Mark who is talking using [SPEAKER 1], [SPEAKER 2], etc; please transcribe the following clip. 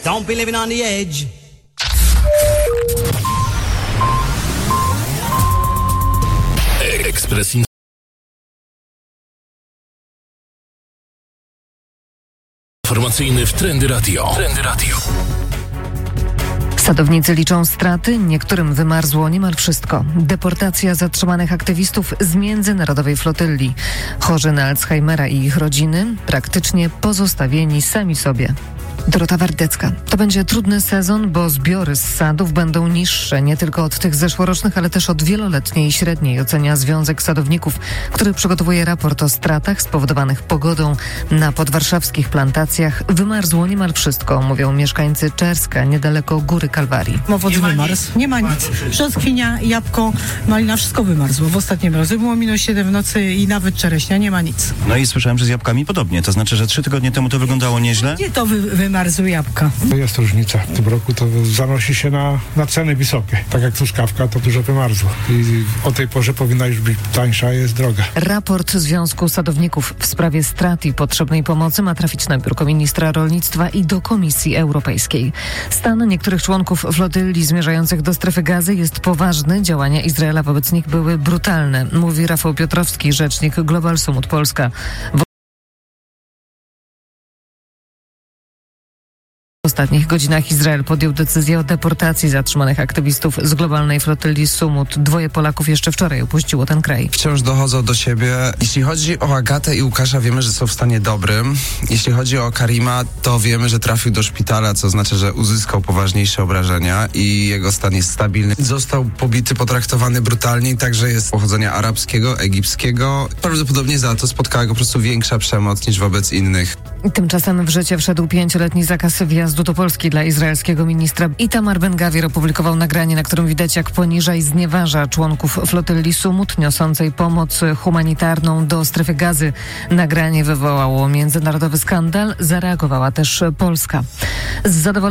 [SPEAKER 1] Don't be living on the edge.
[SPEAKER 2] Ekspres informacyjny w Trendy Radio.
[SPEAKER 3] Sadownicy liczą straty, niektórym wymarzło niemal wszystko. Deportacja zatrzymanych aktywistów z międzynarodowej flotylli. Chorzy na Alzheimera i ich rodziny praktycznie pozostawieni sami sobie. Dorota Wardecka. To będzie trudny sezon, bo zbiory z sadów będą niższe nie tylko od tych zeszłorocznych, ale też od wieloletniej średniej, ocenia Związek Sadowników, który przygotowuje raport o stratach spowodowanych pogodą. Na podwarszawskich plantacjach wymarzło niemal wszystko, mówią mieszkańcy Czerska, niedaleko Góry Kalwarii.
[SPEAKER 4] Owoc wymarzł, nie ma nic. Brzoskwinia, jabłko, malina, wszystko wymarzło. W ostatnim razie było -7 w nocy i nawet czereśnia, nie ma nic.
[SPEAKER 5] No i słyszałem, że z jabłkami podobnie. To znaczy, że 3 tygodnie temu to wyglądało nieźle?
[SPEAKER 4] Gdzie to wymarzły jabłka?
[SPEAKER 6] Jest różnica. W tym roku to zanosi się na ceny wysokie. Tak jak truskawka, to dużo wymarzło. I o tej porze powinna już być tańsza, jest droga.
[SPEAKER 3] Raport Związku Sadowników w sprawie strat i potrzebnej pomocy ma trafić na biurko ministra rolnictwa i do Komisji Europejskiej. Stan niektórych członków flotylli zmierzających do strefy Gazy jest poważny. Działania Izraela wobec nich były brutalne, mówi Rafał Piotrowski, rzecznik Global Sumut Polska. W ostatnich godzinach Izrael podjął decyzję o deportacji zatrzymanych aktywistów z globalnej flotylli Sumut. 2 Polaków jeszcze wczoraj opuściło ten kraj.
[SPEAKER 7] Wciąż dochodzą do siebie. Jeśli chodzi o Agatę i Łukasza, wiemy, że są w stanie dobrym. Jeśli chodzi o Karima, to wiemy, że trafił do szpitala, co znaczy, że uzyskał poważniejsze obrażenia i jego stan jest stabilny. Został pobity, potraktowany brutalnie, także jest pochodzenia arabskiego, egipskiego. Prawdopodobnie za to spotkała go po prostu większa przemoc niż wobec innych.
[SPEAKER 3] Tymczasem w życie wszedł 5-letni zakaz wjazdu do Polski dla izraelskiego ministra. Itamar Ben-Gavir opublikował nagranie, na którym widać, jak poniża i znieważa członków flotylli Sumut niosącej pomoc humanitarną do strefy Gazy. Nagranie wywołało międzynarodowy skandal. Zareagowała też Polska. Z zadowoleniem